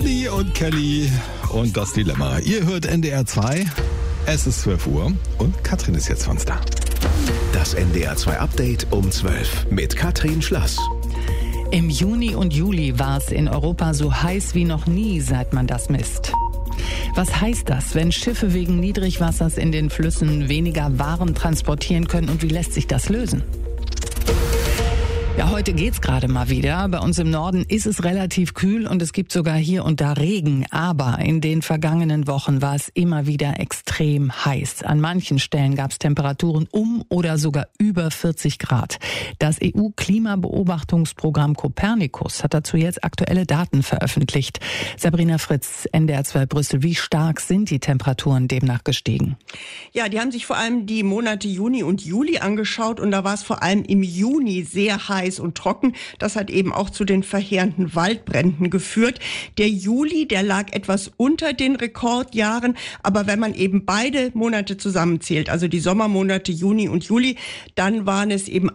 Annie und Kelly und das Dilemma. Ihr hört NDR 2, es ist 12 Uhr und Katrin ist jetzt für uns da. Das NDR 2 Update um 12 mit Katrin Schlass. Im Juni und Juli war es in Europa so heiß wie noch nie, seit man das misst. Was heißt das, wenn Schiffe wegen Niedrigwassers in den Flüssen weniger Waren transportieren können und wie lässt sich das lösen? Ja, heute geht's gerade mal wieder. Bei uns im Norden ist es relativ kühl und es gibt sogar hier und da Regen. Aber in den vergangenen Wochen war es immer wieder extrem heiß. An manchen Stellen gab es Temperaturen um oder sogar über 40 Grad. Das EU-Klimabeobachtungsprogramm Copernicus hat dazu jetzt aktuelle Daten veröffentlicht. Sabrina Fritz, NDR 2 Brüssel. Wie stark sind die Temperaturen demnach gestiegen? Ja, die haben sich vor allem die Monate Juni und Juli angeschaut und da war es vor allem im Juni sehr heiß und trocken. Das hat eben auch zu den verheerenden Waldbränden geführt. Der Juli, der lag etwas unter den Rekordjahren, aber wenn man eben beide Monate zusammenzählt, also die Sommermonate Juni und Juli, dann waren es eben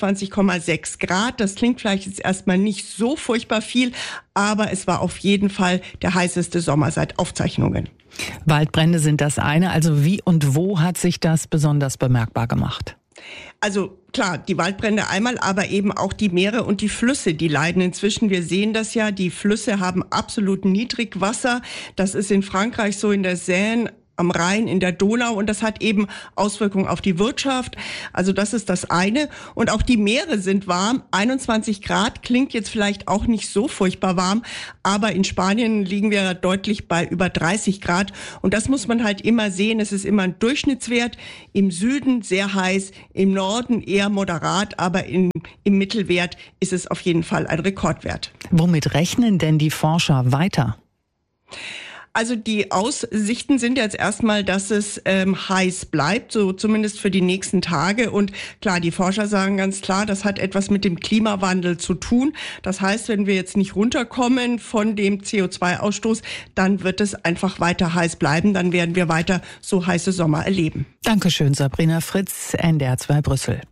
21,6 Grad. Das klingt vielleicht jetzt erstmal nicht so furchtbar viel, aber es war auf jeden Fall der heißeste Sommer seit Aufzeichnungen. Waldbrände sind das eine. Also wie und wo hat sich das besonders bemerkbar gemacht? Also klar, die Waldbrände einmal, aber eben auch die Meere und die Flüsse, die leiden inzwischen. Wir sehen das ja, die Flüsse haben absolut Niedrigwasser. Das ist in Frankreich so, in der Seine, am Rhein, in der Donau und das hat eben Auswirkungen auf die Wirtschaft. Also das ist das eine. Und auch die Meere sind warm. 21 Grad klingt jetzt vielleicht auch nicht so furchtbar warm, aber in Spanien liegen wir deutlich bei über 30 Grad und das muss man halt immer sehen. Es ist immer ein Durchschnittswert. Im Süden sehr heiß, im Norden eher moderat, aber im Mittelwert ist es auf jeden Fall ein Rekordwert. Womit rechnen denn die Forscher weiter? Also die Aussichten sind jetzt erstmal, dass es heiß bleibt, so zumindest für die nächsten Tage. Und klar, die Forscher sagen ganz klar, das hat etwas mit dem Klimawandel zu tun. Das heißt, wenn wir jetzt nicht runterkommen von dem CO2-Ausstoß, dann wird es einfach weiter heiß bleiben. Dann werden wir weiter so heiße Sommer erleben. Dankeschön, Sabrina Fritz, NDR 2 Brüssel.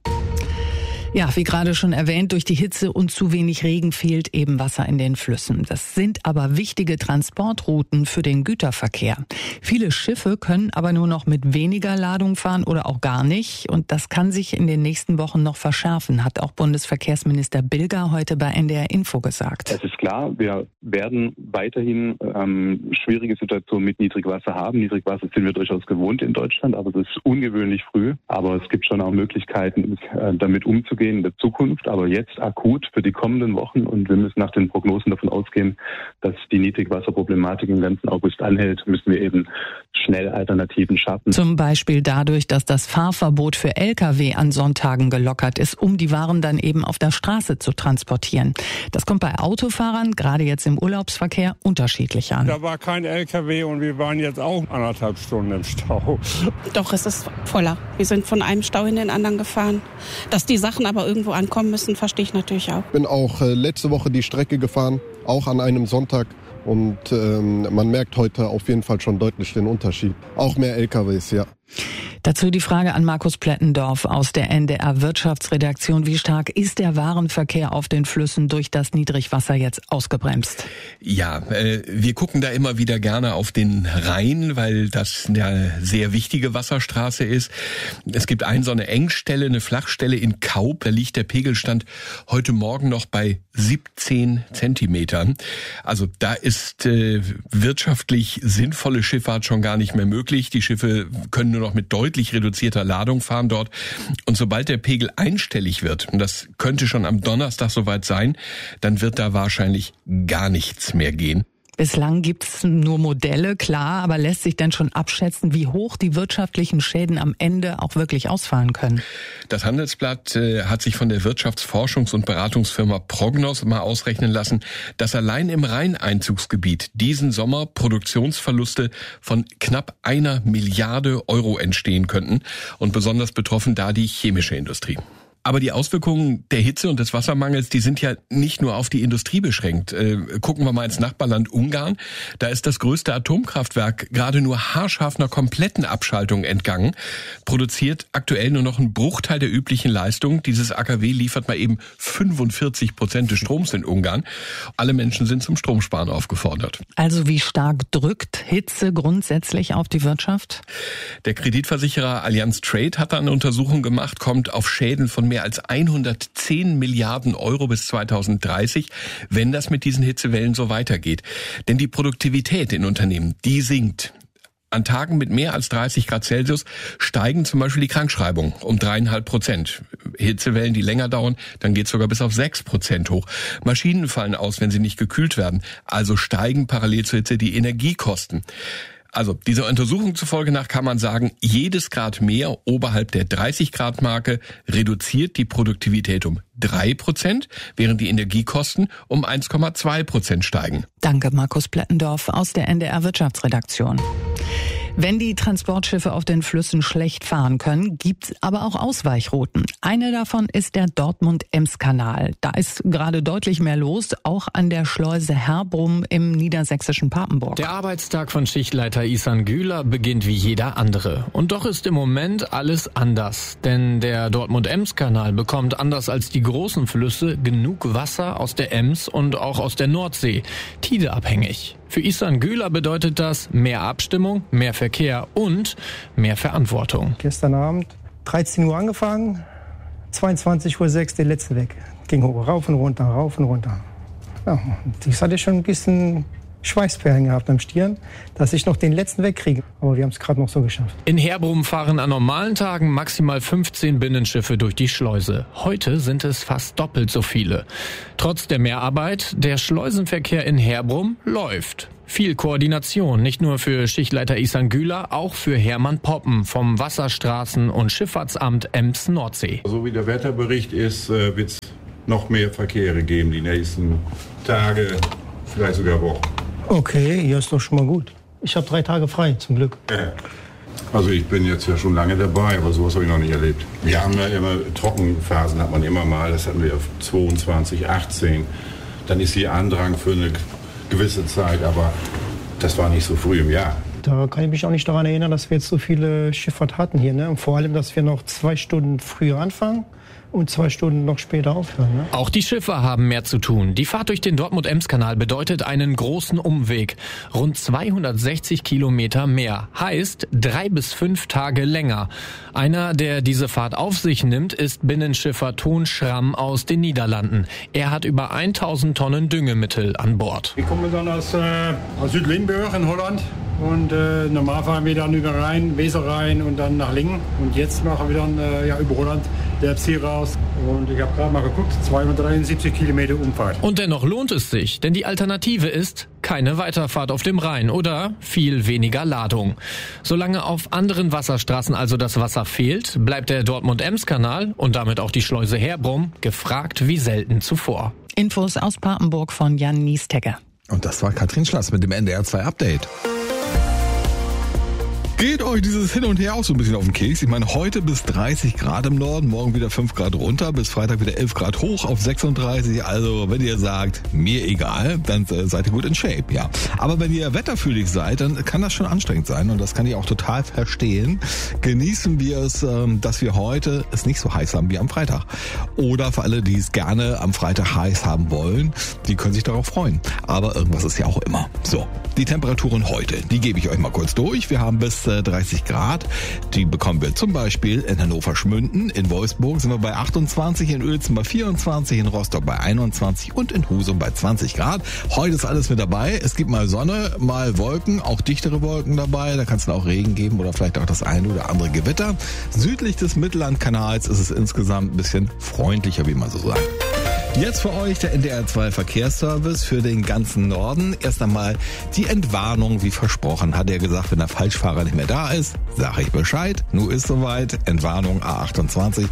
Ja, wie gerade schon erwähnt, durch die Hitze und zu wenig Regen fehlt eben Wasser in den Flüssen. Das sind aber wichtige Transportrouten für den Güterverkehr. Viele Schiffe können aber nur noch mit weniger Ladung fahren oder auch gar nicht. Und das kann sich in den nächsten Wochen noch verschärfen, hat auch Bundesverkehrsminister Bilger heute bei NDR Info gesagt. Es ist klar, wir werden weiterhin schwierige Situationen mit Niedrigwasser haben. Niedrigwasser sind wir durchaus gewohnt in Deutschland, aber es ist ungewöhnlich früh. Aber es gibt schon auch Möglichkeiten, damit umzugehen in der Zukunft, aber jetzt akut für die kommenden Wochen und wir müssen nach den Prognosen davon ausgehen, dass die Niedrigwasserproblematik im ganzen August anhält, müssen wir eben schnell Alternativen schaffen. Zum Beispiel dadurch, dass das Fahrverbot für Lkw an Sonntagen gelockert ist, um die Waren dann eben auf der Straße zu transportieren. Das kommt bei Autofahrern, gerade jetzt im Urlaubsverkehr, unterschiedlich an. Da war kein Lkw und wir waren jetzt auch 1,5 Stunden im Stau. Doch, es ist voller. Wir sind von einem Stau in den anderen gefahren. Dass die Sachen aber irgendwo ankommen müssen, verstehe ich natürlich auch. Ich bin auch letzte Woche die Strecke gefahren, auch an einem Sonntag. Und man merkt heute auf jeden Fall schon deutlich den Unterschied. Auch mehr LKWs, ja. Dazu die Frage an Markus Plettendorf aus der NDR Wirtschaftsredaktion. Wie stark ist der Warenverkehr auf den Flüssen durch das Niedrigwasser jetzt ausgebremst? Ja, wir gucken da immer wieder gerne auf den Rhein, weil das eine sehr wichtige Wasserstraße ist. Es gibt so eine Engstelle, eine Flachstelle in Kaup. Da liegt der Pegelstand heute Morgen noch bei 17 Zentimetern. Also da ist wirtschaftlich sinnvolle Schifffahrt schon gar nicht mehr möglich. Die Schiffe können nur noch mit deutlich reduzierter Ladung fahren dort. Und sobald der Pegel einstellig wird, und das könnte schon am Donnerstag soweit sein, dann wird da wahrscheinlich gar nichts mehr gehen. Bislang gibt's nur Modelle, klar, aber lässt sich denn schon abschätzen, wie hoch die wirtschaftlichen Schäden am Ende auch wirklich ausfallen können? Das Handelsblatt hat sich von der Wirtschaftsforschungs- und Beratungsfirma Prognos mal ausrechnen lassen, dass allein im Rheineinzugsgebiet diesen Sommer Produktionsverluste von knapp 1 Milliarde Euro entstehen könnten. Und besonders betroffen da die chemische Industrie. Aber die Auswirkungen der Hitze und des Wassermangels, die sind ja nicht nur auf die Industrie beschränkt. Gucken wir mal ins Nachbarland Ungarn. Da ist das größte Atomkraftwerk gerade nur haarscharf einer kompletten Abschaltung entgangen. Produziert aktuell nur noch einen Bruchteil der üblichen Leistung. Dieses AKW liefert mal eben 45% des Stroms in Ungarn. Alle Menschen sind zum Stromsparen aufgefordert. Also wie stark drückt Hitze grundsätzlich auf die Wirtschaft? Der Kreditversicherer Allianz Trade hat da eine Untersuchung gemacht, kommt auf Schäden von mehr als 110 Milliarden Euro bis 2030, wenn das mit diesen Hitzewellen so weitergeht. Denn die Produktivität in Unternehmen, die sinkt. An Tagen mit mehr als 30 Grad Celsius steigen zum Beispiel die Krankschreibungen um 3,5%. Hitzewellen, die länger dauern, dann geht es sogar bis auf 6% hoch. Maschinen fallen aus, wenn sie nicht gekühlt werden. Also steigen parallel zur Hitze die Energiekosten. Also dieser Untersuchung zufolge nach kann man sagen, jedes Grad mehr oberhalb der 30-Grad-Marke reduziert die Produktivität um 3%, während die Energiekosten um 1,2% steigen. Danke, Markus Plettendorf aus der NDR Wirtschaftsredaktion. Wenn die Transportschiffe auf den Flüssen schlecht fahren können, gibt's aber auch Ausweichrouten. Eine davon ist der Dortmund-Ems-Kanal. Da ist gerade deutlich mehr los, auch an der Schleuse Herbrum im niedersächsischen Papenburg. Der Arbeitstag von Schichtleiter Ihsan Güler beginnt wie jeder andere. Und doch ist im Moment alles anders. Denn der Dortmund-Ems-Kanal bekommt anders als die großen Flüsse genug Wasser aus der Ems und auch aus der Nordsee, tideabhängig. Für Ihsan Güler bedeutet das mehr Abstimmung, mehr Verkehr und mehr Verantwortung. Gestern Abend 13 Uhr angefangen, 22:06 Uhr der letzte weg. Ging hoch, rauf und runter, rauf und runter. Ja, das hatte schon ein bisschen Schweißperlen gehabt am Stirn, dass ich noch den letzten wegkriege. Aber wir haben es gerade noch so geschafft. In Herbrum fahren an normalen Tagen maximal 15 Binnenschiffe durch die Schleuse. Heute sind es fast doppelt so viele. Trotz der Mehrarbeit, der Schleusenverkehr in Herbrum läuft. Viel Koordination, nicht nur für Schichtleiter Ihsan Güler, auch für Hermann Poppen vom Wasserstraßen- und Schifffahrtsamt Ems-Nordsee. So wie der Wetterbericht ist, wird es noch mehr Verkehre geben die nächsten Tage, vielleicht sogar Wochen. Okay, ja, ist doch schon mal gut. Ich habe 3 Tage frei, zum Glück. Ja. Also ich bin jetzt ja schon lange dabei, aber sowas habe ich noch nicht erlebt. Wir haben ja immer, Trockenphasen hat man immer mal, das hatten wir auf 22, 18. Dann ist hier Andrang für eine gewisse Zeit, aber das war nicht so früh im Jahr. Da kann ich mich auch nicht daran erinnern, dass wir jetzt so viele Schifffahrt hatten hier. Ne? Und vor allem, dass wir noch 2 Stunden früher anfangen und 2 Stunden noch später aufhören. Ne? Auch die Schiffer haben mehr zu tun. Die Fahrt durch den Dortmund-Ems-Kanal bedeutet einen großen Umweg. Rund 260 Kilometer mehr. Heißt 3 bis 5 Tage länger. Einer, der diese Fahrt auf sich nimmt, ist Binnenschiffer Toon Schramm aus den Niederlanden. Er hat über 1000 Tonnen Düngemittel an Bord. Wir kommen dann aus Süd-Limburg in Holland. Und normal fahren wir dann über Rhein, Weser rein und dann nach Lingen. Und jetzt machen wir dann über Holland der Ziel raus. Und ich habe gerade mal geguckt, 273 Kilometer Umfahrt. Und dennoch lohnt es sich, denn die Alternative ist keine Weiterfahrt auf dem Rhein oder viel weniger Ladung. Solange auf anderen Wasserstraßen also das Wasser fehlt, bleibt der Dortmund-Ems-Kanal und damit auch die Schleuse Herbrum gefragt wie selten zuvor. Infos aus Papenburg von Jan Niestegger. Und das war Katrin Schlass mit dem NDR 2 Update. Geht euch dieses Hin und Her auch so ein bisschen auf den Keks? Ich meine, heute bis 30 Grad im Norden, morgen wieder 5 Grad runter, bis Freitag wieder 11 Grad hoch auf 36. Also wenn ihr sagt, mir egal, dann seid ihr gut in Shape, ja. Aber wenn ihr wetterfühlig seid, dann kann das schon anstrengend sein und das kann ich auch total verstehen. Genießen wir es, dass wir heute es nicht so heiß haben wie am Freitag. Oder für alle, die es gerne am Freitag heiß haben wollen, die können sich darauf freuen. Aber irgendwas ist ja auch immer. So, die Temperaturen heute, die gebe ich euch mal kurz durch. Wir haben bis 30 Grad. Die bekommen wir zum Beispiel in Hannover-Schmünden, in Wolfsburg sind wir bei 28, in Uelzen bei 24, in Rostock bei 21 und in Husum bei 20 Grad. Heute ist alles mit dabei. Es gibt mal Sonne, mal Wolken, auch dichtere Wolken dabei. Da kann es dann auch Regen geben oder vielleicht auch das eine oder andere Gewitter. Südlich des Mittellandkanals ist es insgesamt ein bisschen freundlicher, wie man so sagt. Jetzt für euch der NDR 2 Verkehrsservice für den ganzen Norden. Erst einmal die Entwarnung, wie versprochen, hat er gesagt, wenn der Falschfahrer nicht mehr da ist, sage ich Bescheid. Nun ist soweit. Entwarnung A28,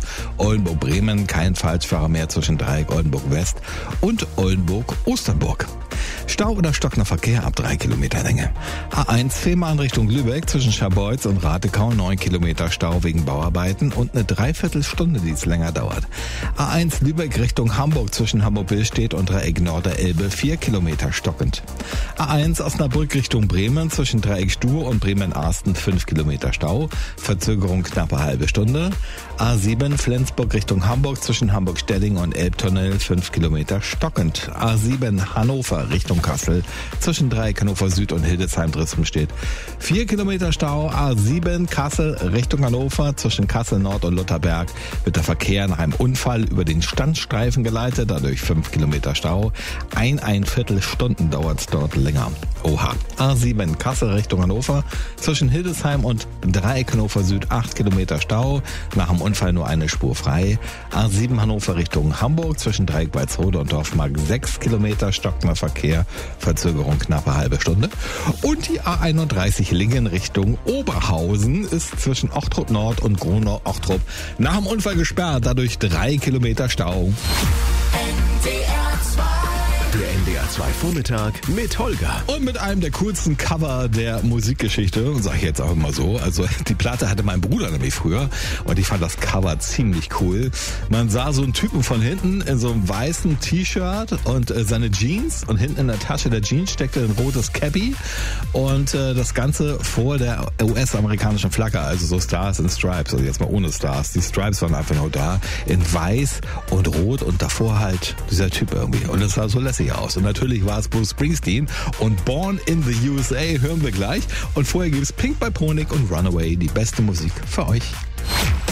Oldenburg-Bremen, kein Falschfahrer mehr zwischen Dreieck Oldenburg-West und Oldenburg-Osternburg. Stau oder stockender Verkehr ab 3 Kilometer Länge. A1 Fehmarn Richtung Lübeck zwischen Scharbeutz und Ratekau 9 Kilometer Stau wegen Bauarbeiten und eine Dreiviertelstunde, die es länger dauert. A1 Lübeck Richtung Hamburg zwischen Hamburg-Billstedt und Dreieck Nord der Elbe 4 Kilometer stockend. A1 Osnabrück Richtung Bremen zwischen Dreieck Stuhr und Bremen-Arsten 5 Kilometer Stau, Verzögerung knappe halbe Stunde. A7 Flensburg Richtung Hamburg zwischen Hamburg-Stelling und Elbtunnel 5 Kilometer stockend. A7 Hannover Richtung Kassel zwischen Dreieck Hannover Süd und Hildesheim-Dresden-Stedt 4 Kilometer Stau. A7 Kassel Richtung Hannover zwischen Kassel Nord und Lutherberg wird der Verkehr nach einem Unfall über den Standstreifen geleitet, dadurch 5 Kilometer Stau. Ein Viertelstunden dauert es dort länger. Oha. A7 Kassel Richtung Hannover zwischen Hildesheim und Dreieck Hannover Süd 8 Kilometer Stau. Nach dem Unfall nur eine Spur frei. A7 Hannover Richtung Hamburg zwischen Dreieck Walsrode und Dorfmark 6 Kilometer stockender Verkehr. Verzögerung knappe halbe Stunde. Und die A31 Lingen Richtung Oberhausen ist zwischen Ochtrup Nord und Gronau-Ochtrup nach dem Unfall gesperrt. Dadurch 3 Kilometer Stau. Der NDR 2 Vormittag mit Holger. Und mit einem der coolsten Cover der Musikgeschichte, sage ich jetzt auch immer so. Also die Platte hatte mein Bruder nämlich früher und ich fand das Cover ziemlich cool. Man sah so einen Typen von hinten in so einem weißen T-Shirt und seine Jeans und hinten in der Tasche der Jeans steckte ein rotes Cappy und das Ganze vor der US-amerikanischen Flagge, also so Stars and Stripes, also jetzt mal ohne Stars. Die Stripes waren einfach nur da in weiß und rot und davor halt dieser Typ irgendwie und das sah so lässig aus. Und natürlich war es Bruce Springsteen und Born in the USA hören wir gleich. Und vorher gibt es Pink by Pronik und Runaway, die beste Musik für euch.